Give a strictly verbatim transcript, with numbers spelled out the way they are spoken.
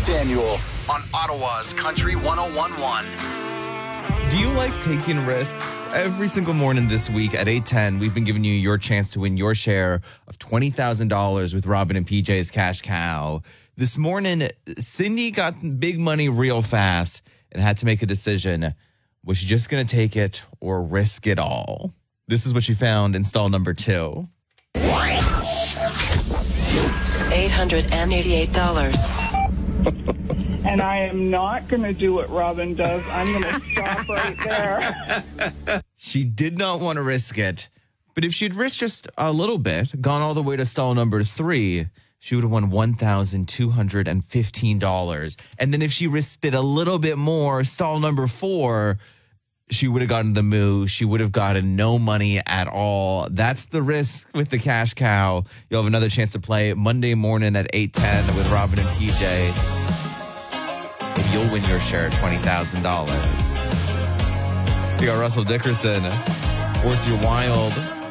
Samuel on Ottawa's Country one oh one point one. Do you like taking risks? Every single morning this week at eight ten, we've been giving you your chance to win your share of twenty thousand dollars with Robin and P J's Cash Cow. This morning, Cindy got big money real fast and had to make a decision. Was she just going to take it or risk it all? This is what she found in stall number two. eight hundred eighty-eight dollars. And I am not going to do what Robin does. I'm going to stop right there. She did not want to risk it. But if she'd risked just a little bit, gone all the way to stall number three, she would have won one thousand two hundred fifteen dollars. And then if she risked it a little bit more, stall number four, she would have gotten the moo. She would have gotten no money at all. That's the risk with the Cash Cow. You'll have another chance to play Monday morning at eight ten with Robin and P J. And you'll win your share of twenty thousand dollars. We got Russell Dickerson, Worth Your Wild.